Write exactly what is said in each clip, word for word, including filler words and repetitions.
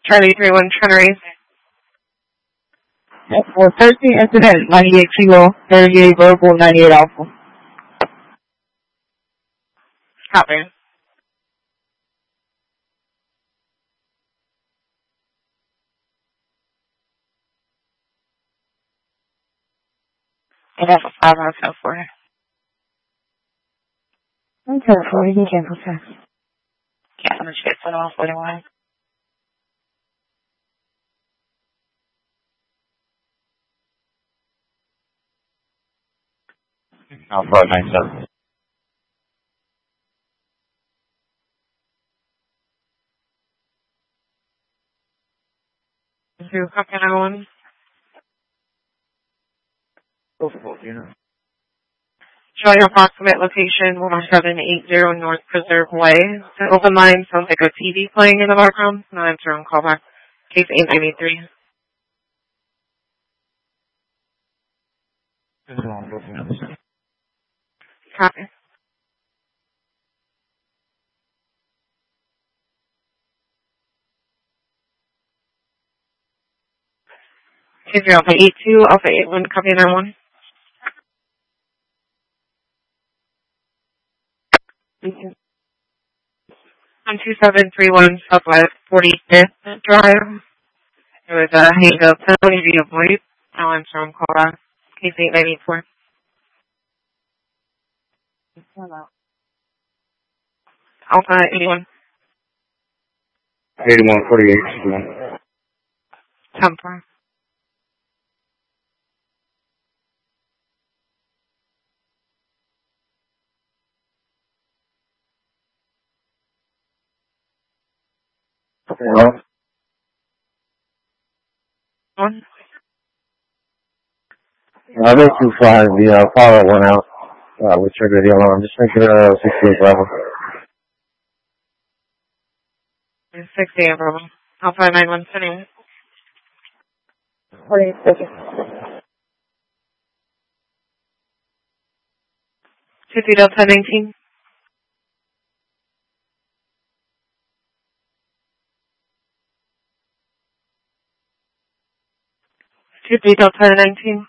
Charlie three one trying to raise. For thirteen incident, ninety-eight kilo, thirty-eight verbal, ninety-eight alpha. Copy. And that's a five out of four. Okay, four, you can cancel text. Yeah, I'm going to get set off forty-one. Alpha nine seven. Two, copy number one. Go for it, you know. Showing approximate location one seven eight zero North Preserve Way. The open line sounds like a T V playing in the background. No answer on callback. Case eight ninety-three. Copy. Case zero Alpha eight two, Alpha eight one, copy number one. On two seven three one Southwest forty-fifth Drive. It was a hang up penalty via void. No answer on callback. Case eight ninety-four. Alpha eighty-one. eighty-one forty-eight. Temper. Hello? One. I went too far. The uh, follow went out. Uh, we triggered the alarm. Just make it uh, sixty-eight Bravo. sixty-eight Bravo. Alpha nine one seven. forty-eight. Two three Delta nineteen. Two three Delta nineteen.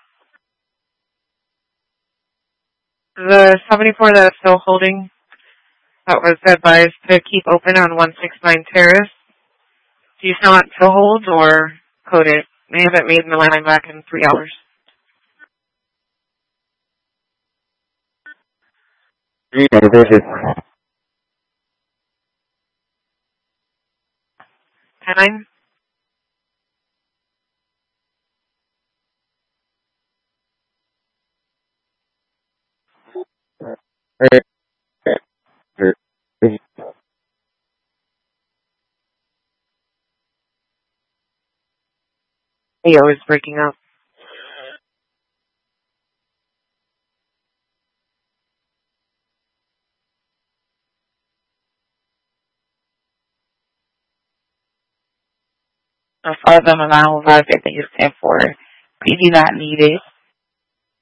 The seventy-four that's still holding, that was advised to keep open on one sixty-nine Terrace. Do you still want to hold or code it? They haven't made the line back in three hours. Yeah, this is. ten nine. Hey, I was breaking up. As far as I'm allowed, I think you stand for P D not needed.